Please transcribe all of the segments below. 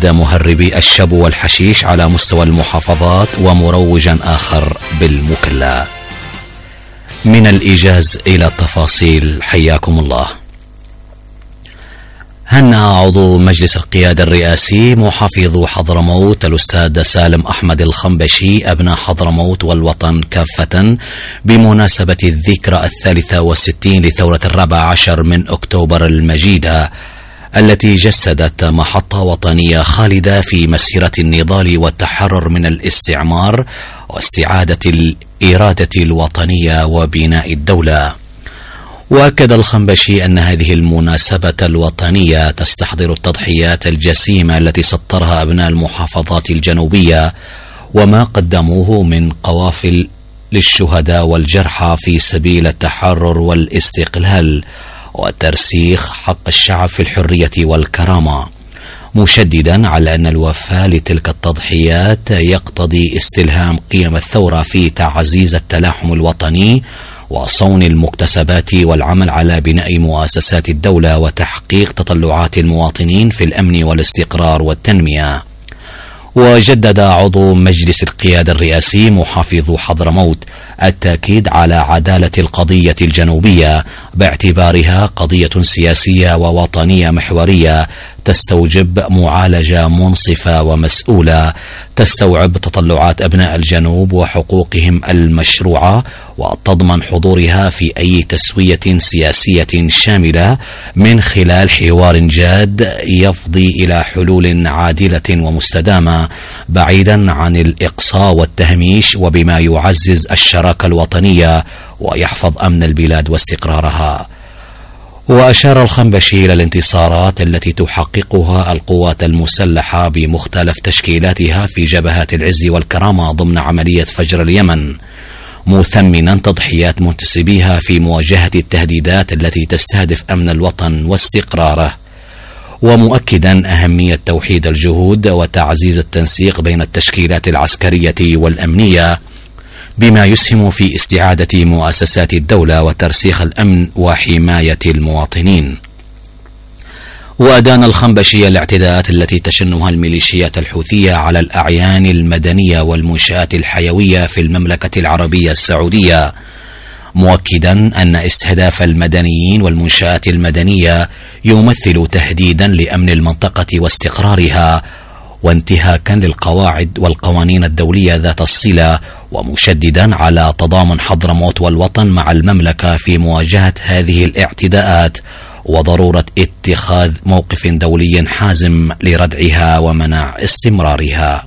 إحدى مهربي الشبو والحشيش على مستوى المحافظات ومروجا آخر بالمكلا. من الإيجاز إلى التفاصيل، حياكم الله. هنأ عضو مجلس القيادة الرئاسي محافظ حضرموت الأستاذ سالم أحمد الخنبشي أبناء حضرموت والوطن كافة بمناسبة الذكرى 63 لثورة 14 من أكتوبر المجيدة، التي جسدت محطة وطنية خالدة في مسيرة النضال والتحرر من الاستعمار واستعادة الإرادة الوطنية وبناء الدولة. وأكد الخنبشي أن هذه المناسبة الوطنية تستحضر التضحيات الجسيمة التي سطرها أبناء المحافظات الجنوبية وما قدموه من قوافل للشهداء والجرحى في سبيل التحرر والاستقلال وترسيخ حق الشعب في الحرية والكرامة، مشددا على أن الوفاء لتلك التضحيات يقتضي استلهام قيم الثورة في تعزيز التلاحم الوطني وصون المكتسبات والعمل على بناء مؤسسات الدولة وتحقيق تطلعات المواطنين في الأمن والاستقرار والتنمية. وجدد عضو مجلس القيادة الرئاسي محافظ حضرموت التأكيد على عدالة القضية الجنوبية باعتبارها قضية سياسية ووطنية محورية تستوجب معالجة منصفة ومسؤولة تستوعب تطلعات أبناء الجنوب وحقوقهم المشروعة وتضمن حضورها في أي تسوية سياسية شاملة من خلال حوار جاد يفضي إلى حلول عادلة ومستدامة بعيدا عن الإقصاء والتهميش وبما يعزز الشراكة الوطنية ويحفظ أمن البلاد واستقرارها. وأشار الخنبشي إلى الانتصارات التي تحققها القوات المسلحة بمختلف تشكيلاتها في جبهات العز والكرامة ضمن عملية فجر اليمن، مثمنا تضحيات منتسبيها في مواجهة التهديدات التي تستهدف أمن الوطن واستقراره، ومؤكدا أهمية توحيد الجهود وتعزيز التنسيق بين التشكيلات العسكرية والأمنية بما يسهم في استعادة مؤسسات الدولة وترسيخ الأمن وحماية المواطنين. وأدان الخنبشي الاعتداءات التي تشنها الميليشيات الحوثية على الأعيان المدنية والمنشآت الحيوية في المملكة العربية السعودية، مؤكدا أن استهداف المدنيين والمنشآت المدنية يمثل تهديدا لأمن المنطقة واستقرارها وانتهاكا للقواعد والقوانين الدولية ذات الصلة، ومشددا على تضامن حضرموت والوطن مع المملكة في مواجهة هذه الاعتداءات وضرورة اتخاذ موقف دولي حازم لردعها ومنع استمرارها.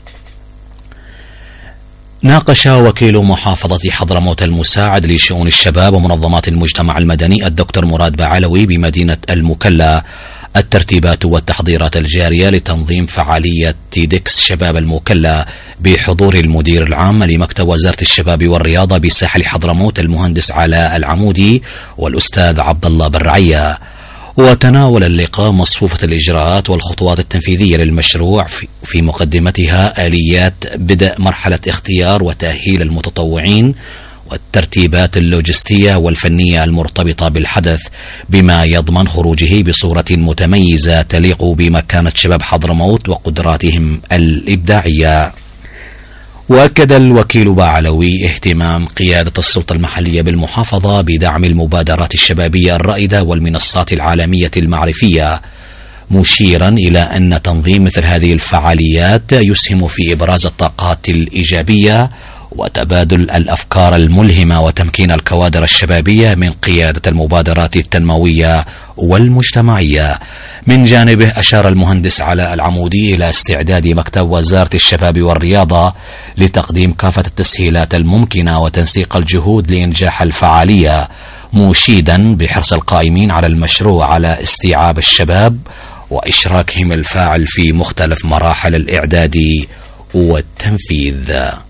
ناقش وكيل محافظة حضرموت المساعد لشؤون الشباب ومنظمات المجتمع المدني الدكتور مراد بعلوي بمدينة المكلا الترتيبات والتحضيرات الجارية لتنظيم فعالية تيدكس شباب المكلا بحضور المدير العام لمكتب وزارة الشباب والرياضة بساحل حضرموت المهندس علاء العمودي والأستاذ عبد الله برعية. وتناول اللقاء مصفوفة الإجراءات والخطوات التنفيذية للمشروع في مقدمتها آليات بدء مرحلة اختيار وتأهيل المتطوعين والترتيبات اللوجستية والفنية المرتبطة بالحدث بما يضمن خروجه بصورة متميزة تليق بمكانة شباب حضرموت وقدراتهم الإبداعية. وأكد الوكيل بعلوي اهتمام قيادة السلطة المحلية بالمحافظة بدعم المبادرات الشبابية الرائدة والمنصات العالمية المعرفية، مشيرا إلى أن تنظيم مثل هذه الفعاليات يسهم في إبراز الطاقات الإيجابية وتبادل الأفكار الملهمة وتمكين الكوادر الشبابية من قيادة المبادرات التنموية والمجتمعية. من جانبه أشار المهندس علاء العمودي إلى استعداد مكتب وزارة الشباب والرياضة لتقديم كافة التسهيلات الممكنة وتنسيق الجهود لإنجاح الفعالية، مشيدا بحرص القائمين على المشروع على استيعاب الشباب وإشراكهم الفاعل في مختلف مراحل الإعداد والتنفيذ.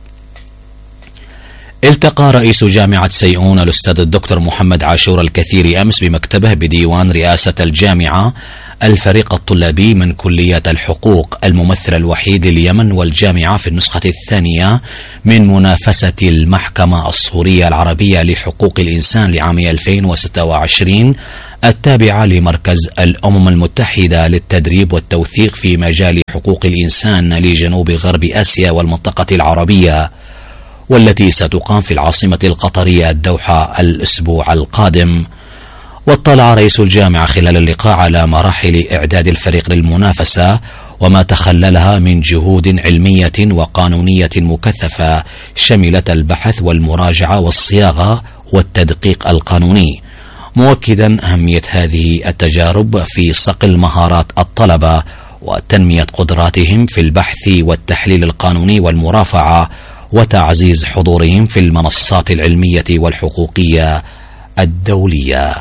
التقى رئيس جامعة سيئون الأستاذ الدكتور محمد عاشور الكثير أمس بمكتبه بديوان رئاسة الجامعة الفريق الطلابي من كليات الحقوق الممثل الوحيد لليمن والجامعة في النسخة الثانية من منافسة المحكمة السورية العربية لحقوق الإنسان لعام 2026 التابعة لمركز الأمم المتحدة للتدريب والتوثيق في مجال حقوق الإنسان لجنوب غرب آسيا والمنطقة العربية، والتي ستقام في العاصمة القطرية الدوحة الأسبوع القادم. واطلع رئيس الجامعة خلال اللقاء على مراحل إعداد الفريق للمنافسة وما تخللها من جهود علمية وقانونية مكثفة شملت البحث والمراجعة والصياغة والتدقيق القانوني، مؤكدا أهمية هذه التجارب في صقل مهارات الطلبة وتنمية قدراتهم في البحث والتحليل القانوني والمرافعة وتعزيز حضورهم في المنصات العلمية والحقوقية الدولية.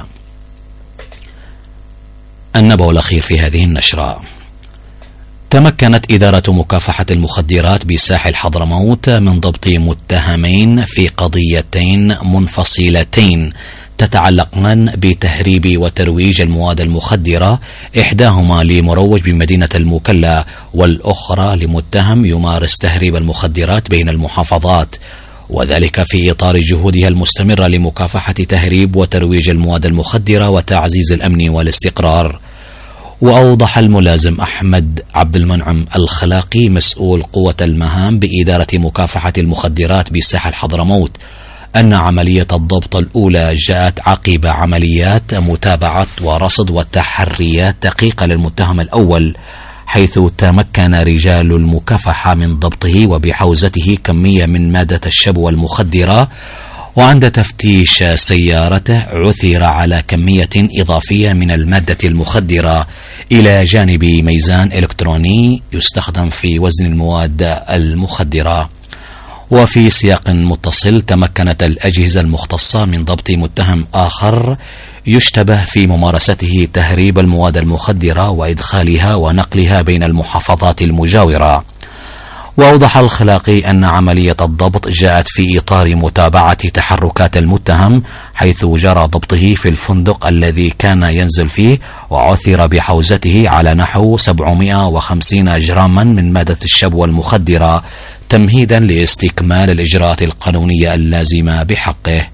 النبأ الأخير في هذه النشرة: تمكنت إدارة مكافحة المخدرات بساحل حضرموت من ضبط متهمين في قضيتين منفصلتين تتعلقان بتهريب وترويج المواد المخدرة، إحداهما لمروج بمدينة المكلا والأخرى لمتهم يمارس تهريب المخدرات بين المحافظات، وذلك في إطار جهودها المستمرة لمكافحة تهريب وترويج المواد المخدرة وتعزيز الأمن والاستقرار. وأوضح الملازم أحمد عبد المنعم الخلاقي مسؤول قوة المهام بإدارة مكافحة المخدرات بساحل حضرموت أن عملية الضبط الأولى جاءت عقب عمليات متابعة ورصد وتحريات دقيقة للمتهم الأول، حيث تمكن رجال المكافحة من ضبطه وبحوزته كمية من مادة الشبو المخدرة، وعند تفتيش سيارته عثر على كمية إضافية من المادة المخدرة إلى جانب ميزان إلكتروني يستخدم في وزن المواد المخدرة. وفي سياق متصل تمكنت الأجهزة المختصة من ضبط متهم آخر يشتبه في ممارسته تهريب المواد المخدرة وإدخالها ونقلها بين المحافظات المجاورة. وأوضح الخلاقي أن عملية الضبط جاءت في إطار متابعة تحركات المتهم، حيث جرى ضبطه في الفندق الذي كان ينزل فيه، وعثر بحوزته على نحو 750 جراما من مادة الشبو المخدرة، تمهيدا لاستكمال الإجراءات القانونية اللازمة بحقه.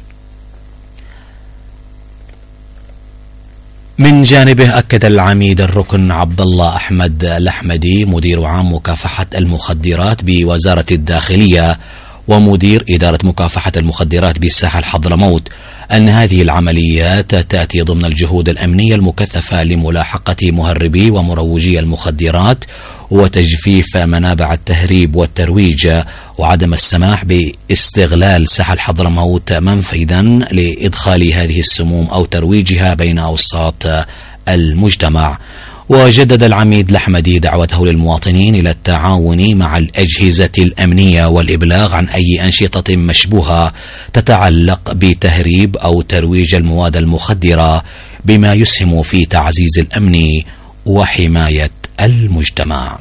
من جانبه أكد العميد الركن عبد الله أحمد الأحمدي مدير عام مكافحة المخدرات بوزارة الداخلية ومدير إدارة مكافحة المخدرات بساحل حضرموت أن هذه العمليات تأتي ضمن الجهود الأمنية المكثفة لملاحقة مهربي ومروجي المخدرات وتجفيف منابع التهريب والترويج، وعدم السماح باستغلال ساحل حضرموت منفذا لإدخال هذه السموم أو ترويجها بين أوساط المجتمع. وجدد العميد الأحمدي دعوته للمواطنين إلى التعاون مع الأجهزة الأمنية والإبلاغ عن أي أنشطة مشبوهة تتعلق بتهريب أو ترويج المواد المخدرة، بما يسهم في تعزيز الأمن وحماية المجتمع.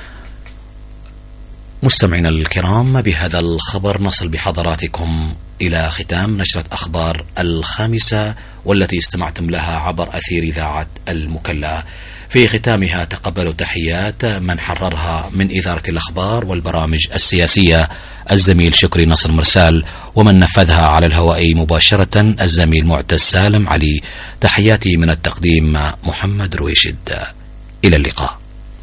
مستمعينا الكرام، بهذا الخبر نصل بحضراتكم إلى ختام نشرة أخبار الخامسة والتي استمعتم لها عبر أثير إذاعة المكلا. في ختامها تقبلوا تحيات من حررها من إدارة الأخبار والبرامج السياسية الزميل شكري نصر مرسال، ومن نفذها على الهواء مباشرة الزميل معتز سالم علي. تحياتي من التقديم محمد رويشد، إلى اللقاء.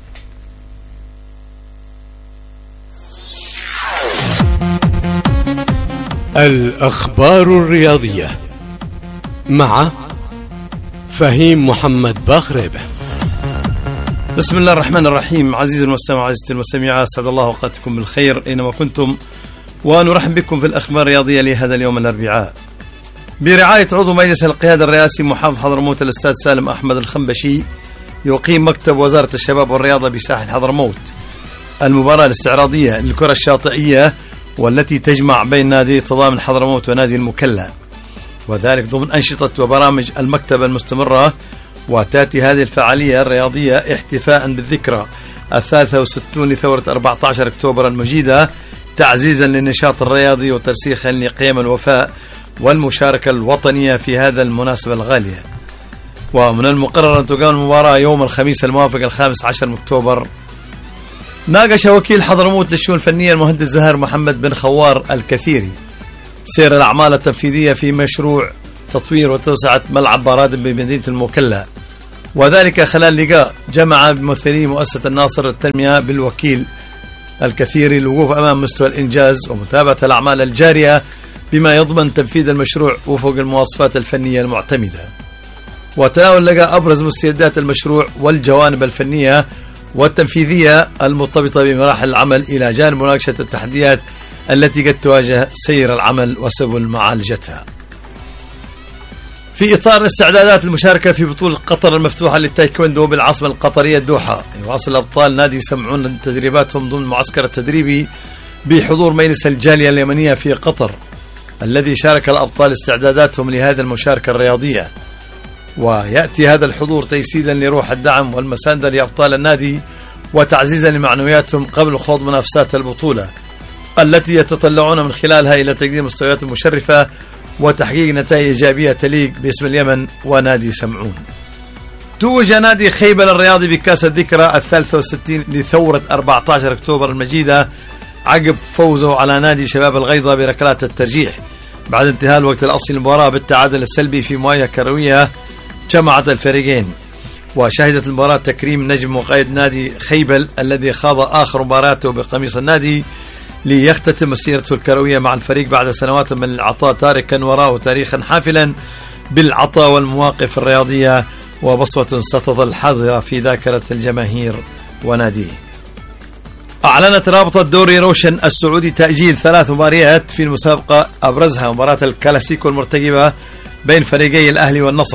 الأخبار الرياضية مع فهيم محمد باخريبه. بسم الله الرحمن الرحيم. عزيزي المستمع، عزيزتي المستمعة، أسعد الله أوقاتكم بالخير أينما كنتم، ونرحب بكم في الأخبار الرياضية لهذا اليوم الأربعاء برعاية عضو مجلس القيادة الرئاسي محافظ حضرموت الأستاذ سالم أحمد الخنبشي. يقيم مكتب وزارة الشباب والرياضة بساحل حضرموت المباراة الاستعراضية للكرة الشاطئية والتي تجمع بين نادي تضامن حضرموت ونادي المكلا، وذلك ضمن أنشطة وبرامج المكتب المستمرة. وتأتي هذه الفعالية الرياضية احتفاء بالذكرى 63 لثورة 14 أكتوبر المجيدة، تعزيزا للنشاط الرياضي وترسيخا لقيم الوفاء والمشاركة الوطنية في هذا المناسبة الغالية. ومن المقرر أن تقام المباراة يوم الخميس الموافق 15 أكتوبر. ناقش وكيل حضرموت للشؤون الفنية المهندس زهير محمد بن خوار الكثيري سير الأعمال التنفيذية في مشروع تطوير وتوسعة ملعب بارادم بمدينة الموكلة، وذلك خلال لقاء جمع بممثلي مؤسسة الناصر للتنمية بالوكيل الكثيري للوقوف أمام مستوى الإنجاز ومتابعة الأعمال الجارية بما يضمن تنفيذ المشروع وفق المواصفات الفنية المعتمدة. وتناول لقاء أبرز مستجدات المشروع والجوانب الفنية والتنفيذية المرتبطة بمراحل العمل إلى جانب مناقشة التحديات التي قد تواجه سير العمل وسبل معالجتها. في إطار استعدادات المشاركة في بطولة قطر المفتوحة للتايكوندو بالعاصمة القطرية الدوحة، يواصل أبطال نادي سمعون تدريباتهم ضمن المعسكر التدريبي بحضور مجلس الجالية اليمنية في قطر، الذي شارك الأبطال استعداداتهم لهذه المشاركة الرياضية. ويأتي هذا الحضور تجسيدا لروح الدعم والمساندة لأبطال النادي وتعزيزا لمعنوياتهم قبل خوض منافسات البطولة التي يتطلعون من خلالها إلى تقديم مستويات مشرفة وتحقيق نتائج إيجابية تليق باسم اليمن ونادي سمعون. توج نادي خيبل الرياضي بكأس الذكرى 63 لثورة 14 أكتوبر المجيدة عقب فوزه على نادي شباب الغيضة بركلات الترجيح بعد انتهاء الوقت الأصلي للمباراة بالتعادل السلبي في مواجهة كروية جمعت الفريقين. وشهدت المباراة تكريم نجم وقائد نادي خيبل الذي خاض آخر مباراته بقميص النادي ليختتم مسيرته الكروية مع الفريق بعد سنوات من العطاء، تاركا وراءه تاريخا حافلا بالعطاء والمواقف الرياضية وبصمة ستظل حاضرة في ذاكرة الجماهير وناديه. أعلنت رابطة دوري روشن السعودي تأجيل 3 مباريات في المسابقة، أبرزها مباراة الكلاسيكو المرتقبة بين فريقي الأهلي والنصر.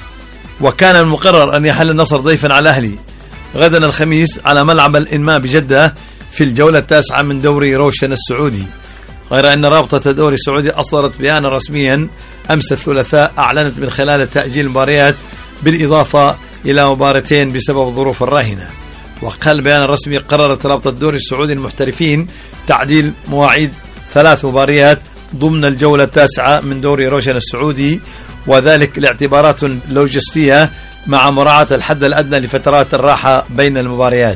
وكان المقرر أن يحل النصر ضيفا على الأهلي غدا الخميس على ملعب الإنماء بجدة في الجولة 9 من دوري روشن السعودي، غير أن رابطة الدوري السعودي أصدرت بيانا رسميا أمس الثلاثاء أعلنت من خلال تأجيل المباريات بالإضافة إلى مباراتين بسبب الظروف الراهنة. وقال البيان الرسمي قررت رابطة الدوري السعودي المحترفين تعديل مواعيد 3 مباريات ضمن الجولة 9 من دوري روشن السعودي، وذلك لاعتبارات لوجستية مع مراعاة الحد الأدنى لفترات الراحة بين المباريات.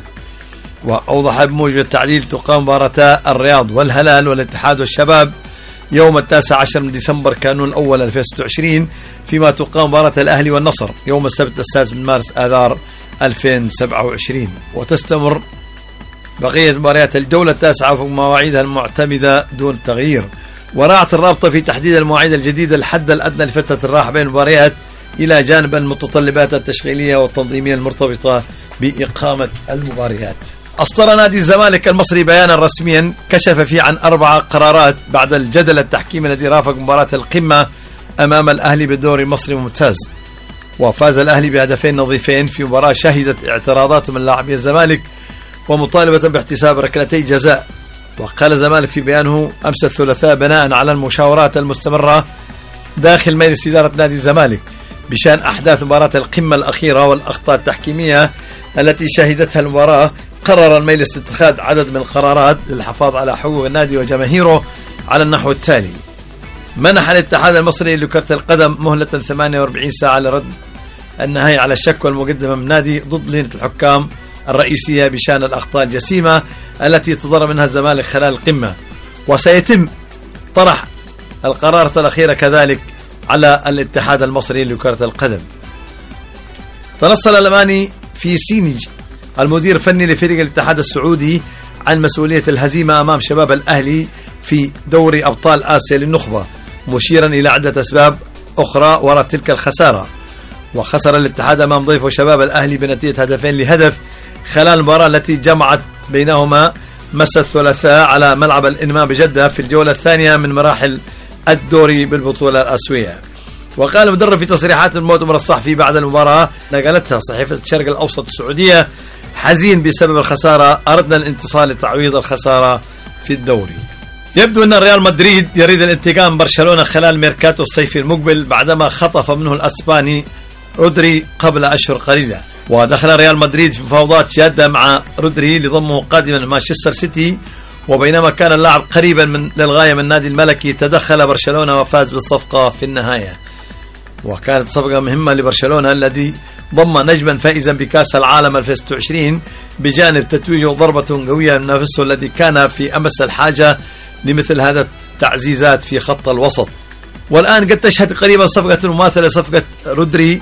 وأوضح بموجب التعديل تقام مباراتا الرياض والهلال والاتحاد والشباب يوم 19 من ديسمبر كانون الأول 2026، فيما تقام مباراة الأهلي والنصر يوم السبت 6 من مارس آذار 2027. وتستمر بقية مباريات الجولة 9 فوق مواعيدها المعتمدة دون تغيير. وراعت الرابطة في تحديد المواعيد الجديدة الحد الأدنى لفترة الراحة بين المباريات إلى جانب المتطلبات التشغيلية والتنظيمية المرتبطة بإقامة المباريات. أصدر نادي الزمالك المصري بيانا رسميا كشف فيه عن 4 قرارات بعد الجدل التحكيمي الذي رافق مباراة القمة أمام الأهلي بالدوري المصري الممتاز. وفاز الأهلي بهدفين نظيفين في مباراة شهدت اعتراضات من لاعبي الزمالك ومطالبة باحتساب ركلتي جزاء. وقال الزمالك في بيانه أمس الثلاثاء بناء على المشاورات المستمرة داخل مجلس إدارة نادي الزمالك بشأن أحداث مباراة القمة الأخيرة والأخطاء التحكيمية التي شهدتها المباراة، قرر المجلس اتخاذ عدد من القرارات للحفاظ على حقوق النادي وجماهيره على النحو التالي: منح الاتحاد المصري لكرة القدم مهلة 48 ساعة لرد النهاية على الشكوى المقدمة من النادي ضد لجنة الحكام الرئيسية بشأن الأخطاء الجسيمة التي تضرر منها الزمالك خلال القمة، وسيتم طرح القرارات الأخيرة كذلك على الاتحاد المصري لكرة القدم. تنصل الأماني في سينج المدير الفني لفريق الاتحاد السعودي عن مسؤولية الهزيمة أمام شباب الأهلي في دوري أبطال آسيا للنخبة، مشيرا إلى عدة أسباب أخرى وراء تلك الخسارة. وخسر الاتحاد أمام ضيفه شباب الأهلي بنتيجة 2-0 خلال المباراة التي جمعت بينهما مساء الثلاثاء على ملعب الإنماء بجدة في الجولة 2 من مراحل الدوري بالبطولة الآسيوية. وقال المدرب في تصريحات المؤتمر الصحفي بعد المباراة نقلتها صحيفة الشرق الأوسط السعودية: حزين بسبب الخسارة، أردنا الانتصار لتعويض الخسارة في الدوري. يبدو أن ريال مدريد يريد الانتقام من برشلونة خلال ميركاتو الصيفي المقبل بعدما خطف منه الأسباني رودري قبل أشهر قليلة. ودخل ريال مدريد في مفاوضات جادة مع رودري لضمه قادما من مانشستر سيتي، وبينما كان اللاعب قريبا للغاية من النادي الملكي تدخل برشلونة وفاز بالصفقة في النهاية. وكانت صفقة مهمة لبرشلونة الذي ضم نجما فائزا بكأس العالم 2026 بجانب تتويجه ضربة قوية من نفسه الذي كان في أمس الحاجة لمثل هذا التعزيزات في خط الوسط. والآن قد تشهد قريبا صفقة مماثلة صفقة رودري،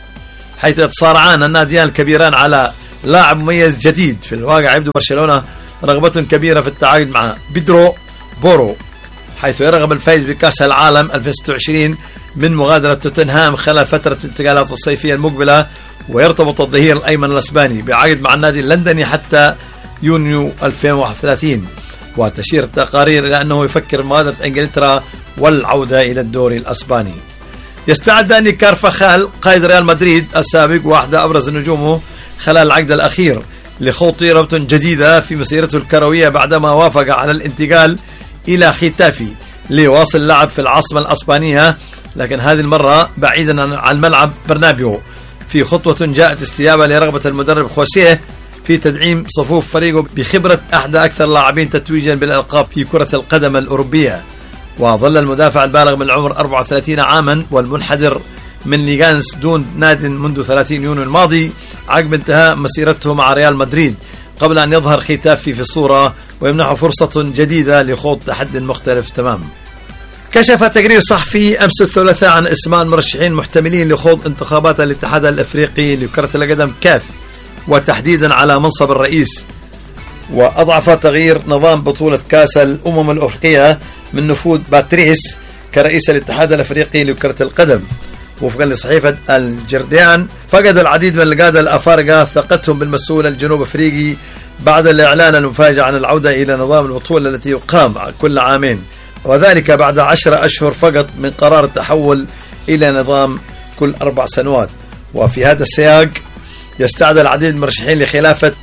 حيث يتصارعان الناديان الكبيران على لاعب مميز جديد. في الواقع يبدو برشلونة رغبة كبيرة في التعاقد مع بيدرو بورو، حيث يرغب الفائز بكأس العالم 2026 من مغادرة توتنهام خلال فترة الانتقالات الصيفية المقبلة، ويرتبط الظهير الأيمن الأسباني بعقد مع النادي اللندني حتى يونيو 2031. وتشير التقارير إلى أنه يفكر بمغادرة إنجلترا والعودة إلى الدوري الأسباني. يستعد داني كارفاخال قائد ريال مدريد السابق واحد أبرز نجومه خلال العقد الأخير لخوض تجربة جديدة في مسيرته الكروية بعدما وافق على الانتقال إلى ختافي ليواصل اللعب في العاصمة الأسبانية، لكن هذه المرة بعيدا عن الملعب برنابيو، في خطوة جاءت استجابة لرغبة المدرب خوسيه في تدعيم صفوف فريقه بخبرة أحد أكثر اللاعبين تتويجا بالألقاب في كرة القدم الأوروبية. وظل المدافع البالغ من العمر 34 عاما والمنحدر من ليغانس دون ناد منذ 30 يونيو الماضي عقب انتهاء مسيرته مع ريال مدريد، قبل أن يظهر ختافي في الصورة ويمنحه فرصة جديدة لخوض تحدي مختلف تماما. كشف تقرير صحفي أمس الثلاثاء عن اسماء المرشحين المحتملين لخوض انتخابات الاتحاد الأفريقي لكرة القدم كاف، وتحديدا على منصب الرئيس. وأضعف تغيير نظام بطولة كأس الأمم الأفريقية من نفوذ باتريس كرئيس الاتحاد الأفريقي لكرة القدم. وفقا لصحيفة الجرديان، فقد العديد من القادة الأفارقة ثقتهم بالمسؤول الجنوب أفريقي بعد الإعلان المفاجئ عن العودة إلى نظام البطولة التي يقام كل عامين، وذلك بعد 10 أشهر فقط من قرار التحول إلى نظام كل 4 سنوات. وفي هذا السياق يستعد العديد من المرشحين لخلافة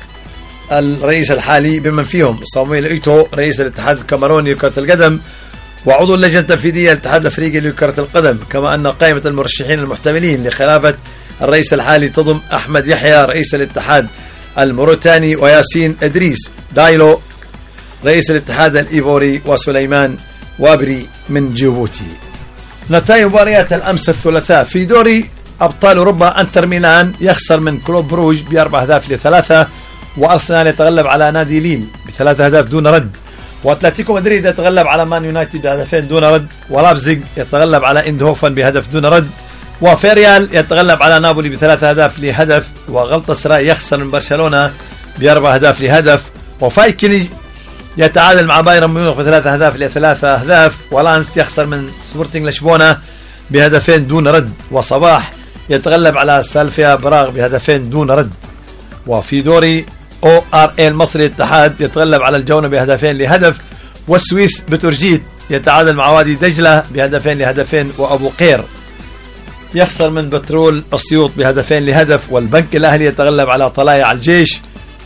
الرئيس الحالي بمن فيهم صامويل إيتو رئيس الاتحاد الكاميروني لكرة القدم وعضو اللجنة التنفيذية للاتحاد الأفريقي لكرة القدم، كما أن قائمة المرشحين المحتملين لخلافة الرئيس الحالي تضم أحمد يحيى رئيس الاتحاد الموريتاني، وياسين إدريس دايلو رئيس الاتحاد الإيفوري، وسليمان وابري من جيبوتي. نتائج مباريات الأمس الثلاثاء في دوري أبطال أوروبا: أنتر ميلان يخسر من كلوب بروج ب4-3، وأرسنال يتغلب على نادي ليل ب3 أهداف دون رد، وأتلتيكو مدريد يتغلب على مان يونايتد بهدفين دون رد، ولابزيغ يتغلب على إندهوفن بهدف دون رد، وفيريال يتغلب على نابولي ب3 أهداف لهدف، وغلطة سراي يخسر من برشلونة ب4 أهداف لهدف، وفايكلي يتعادل مع بايرن ميونخ ب3 أهداف ل3 أهداف، ولانس يخسر من سبورتنج لشبونة بهدفين دون رد، وصباح يتغلب على سالفيا براغ بهدفين دون رد. وفي دوري ORA المصري الاتحاد يتغلب على الجونة بهدفين لهدف، والسويس بتورجيت يتعادل مع وادي دجلة بهدفين لهدفين، وأبو قير يخسر من بترول أسيوط بهدفين لهدف، والبنك الأهلي يتغلب على طلايع الجيش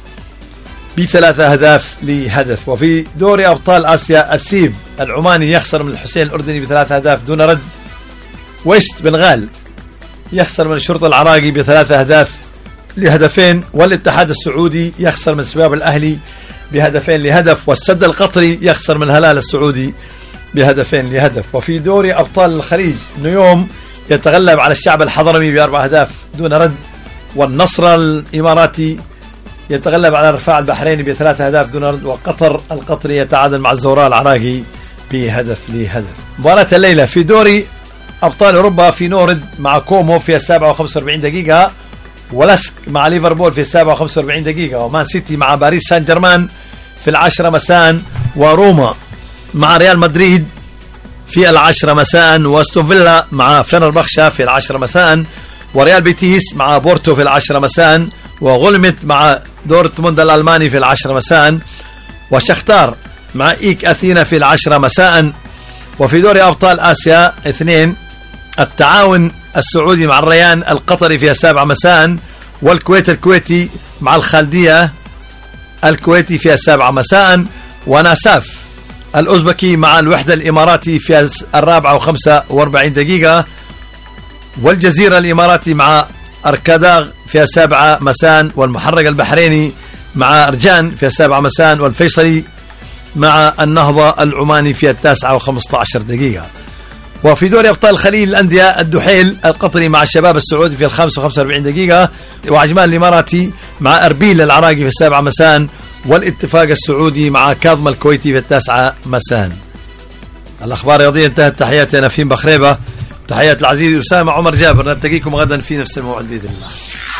ب3 أهداف لهدف. وفي دوري أبطال آسيا السيب العماني يخسر من الحسين الأردني ب3 أهداف دون رد، ويست بنغال يخسر من الشرطة العراقي ب3 أهداف لهدفين، والاتحاد السعودي يخسر من سباب الأهلي بهدفين لهدف، والسد القطري يخسر من الهلال السعودي بهدفين لهدف. وفي دوري أبطال الخليج نيوم يتغلب على الشعب الحضرمي ب4 أهداف دون رد، والنصر الإماراتي يتغلب على الرفاع البحريني ب3 أهداف دون رد، وقطر القطري يتعادل مع الزوراء العراقي بهدف لهدف. مباراة الليلة في دوري أبطال أوروبا: في نورد مع كومو في 7:45 دقيقة، ولسك مع ليفربول في 7:45 دقيقة، ومان سيتي مع باريس سان جيرمان في 10 مساء، وروما مع ريال مدريد في 10 مساء، واستون فيلا مع فنربخشة في 10 مساء، وريال بيتيس مع بورتو في 10 مساء، وغولمت مع دورتموند الألماني في 10 مساء، وشختار مع إيك أثينا في 10 مساء. وفي دوري أبطال آسيا 2: التعاون السعودي مع الريان القطري في 7 مساء، والكويت الكويتي مع الخالدية الكويتي في 7 مساء، وناساف الأوزبكي مع الوحدة الإماراتي في 4:45 دقيقة، والجزيرة الإماراتي مع أركاداغ في 7 مساء، والمحرق البحريني مع أرجان في 7 مساء، والفيصلي مع النهضة العماني في 9:15 دقيقة. وفي دوري أبطال الخليج الأندية الدحيل القطري مع الشباب السعودي في 45 دقيقة، وعجمان الإماراتي مع أربيل العراقي في 7 مساء، والاتفاق السعودي مع كاظم الكويتي في 9 مساء. الأخبار الرياضية انتهت. تحياتي أنا فين بخريبة، تحيات العزيز أسامة عمر جابر. نلتقيكم غدا في نفس الموعد بإذن الله.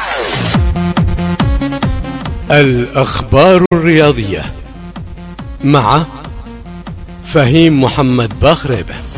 الأخبار الرياضية مع فهيم محمد بخريبة.